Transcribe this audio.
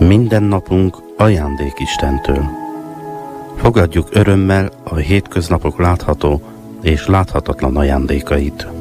Minden napunk ajándék Istentől. Fogadjuk örömmel a hétköznapok látható és láthatatlan ajándékait.